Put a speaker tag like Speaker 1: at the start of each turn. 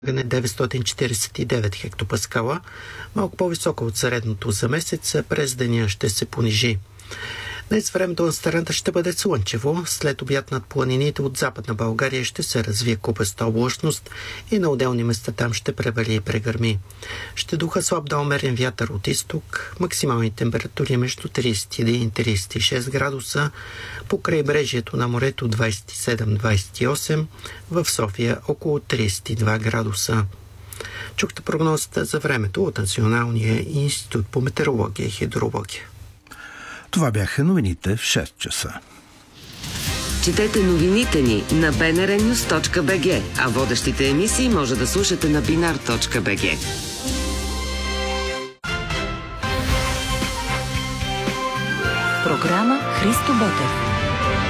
Speaker 1: 949 хектопаскала, малко по-високо от средното за месец, през деня ще се понижи. Днес времето на страната ще бъде слънчево. След обяд над планините от Западна България ще се развие купеста облачност и на отделни места там ще превали и прегърми. Ще духа слаб до умерен вятър от изток, максимални температури между 31 и 36 градуса, по крайбрежието на морето 27-28, в София около 32 градуса. Чухте прогнозата за времето от Националния институт по метеорология и хидрология.
Speaker 2: Това бяха новините в 6 часа.
Speaker 3: Четете новините ни на bnrnews.bg, а водещите емисии може да слушате на binar.bg.
Speaker 4: Програма Христо Ботев.